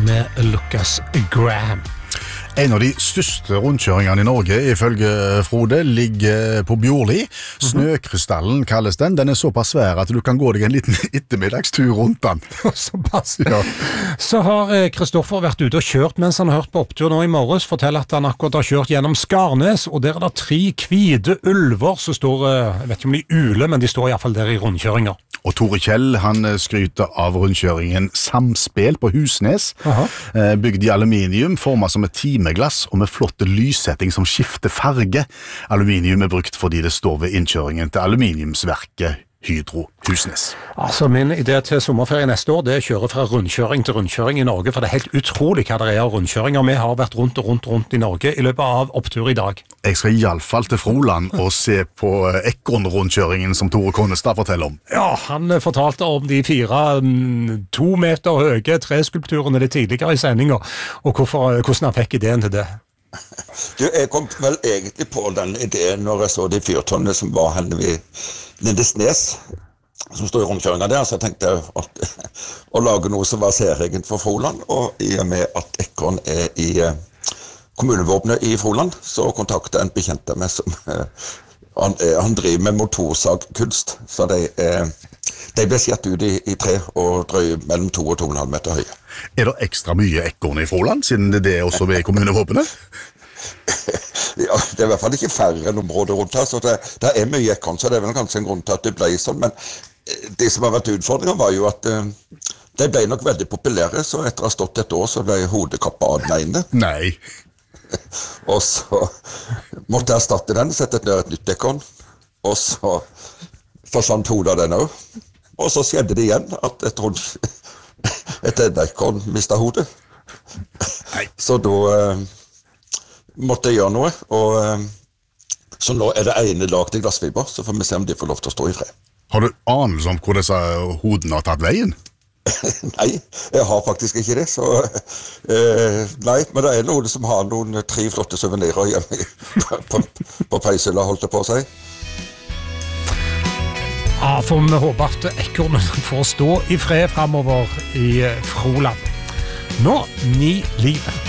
med Lucas Graham. En av de største rundkjøringene i Norge, ifølge Frode, ligger på Bjorli. Snøkrystallen kalles den. Den er såpass svær at du kan gå deg en liten ettermiddagstur rundt den. Såpass, ja. Så har Kristoffer vært ute og kjørt mens han har hørt på opptur nå i morges. Forteller at han akkurat har kjørt gjennom Skarnes, og der er det 3 hvite ulver som står, jeg vet ikke om de ule, men de står i hvert fall der i rundkjøringer. Og Tore Kjell, han skryter av rundkjøringen Samspel på Husnes. Bygd i aluminium, formet som et timeglass og med flotte lyssetting som skifter farge. Aluminium er brukt fordi det står ved innkjøringen til aluminiumsverket Hydro Husnes. Altså, min idé til sommerferie neste år, det er å kjøre fra rundkjøring til rundkjøring i Norge, for det er helt utrolig hva det er av rundkjøringer. Vi har vært rundt og rundt i Norge i løpet av opptur i dag. Jeg skal i alle fall til Froland og se på Ekorn-rundkjøringen som Tore Konnestad forteller om. Ja, han fortalte om de 4 2 meter høye treskulpturene det tidligere i sendingen, og hvordan han fikk ideen til det. Du, jeg kom vel egentlig på den ideen når jeg så de fyrtårnene som var henne ved Lindesnes, som står i rundkjøringen der, så jeg tenkte at å lage noe som var særegent for Froland, og i og med at Ekorn er i kommunevåpenet i Froland, så kontaktet en bekjent med som han driver med motorsagkunst, så de ble skjert ut i tre og drøy mellom 2 og 2,5 meter høye. Er det ekstra mye ekorn i Froland, siden det er også ved kommunevåpenet? Ja, det er i hvert fall ikke færre enn områder rundt her, så det er mye ekorn, så det er vel kanskje en grunn til at det ble sånn, men det som har vært utfordringen var jo at de ble nok veldig populære, så etter å ha stått et år så ble hodet kappet av den ene. Nei. Og så måtte jeg erstatte den, sette ned et nytt ekorn, og så forsvant hodet av den også. Og så skjedde det igjen at et ekorn mistet hodet. Nei. Så da måtte jeg gjøre noe, og så nå er det ene lagt i glassfiber, så får vi se om de får lov til å stå i fred. Har du anelse om hvor disse hodene har tatt veien? Nei, jeg har faktisk ikke det, så nei, men det er noen som har noen 3 flotte souvenirer hjemme på peishylla, holdt det på å si. Ja, for vi håper at ekornen får stå i fred fremover i Froland. Nå, 9 liv.